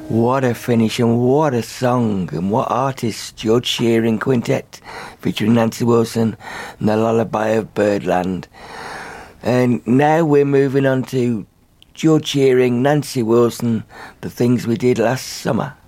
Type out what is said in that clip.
What a finish and what a song and what artists. George Shearing Quintet featuring Nancy Wilson and the Lullaby of Birdland. And now we're moving on to George Shearing, Nancy Wilson, The Things We Did Last Summer.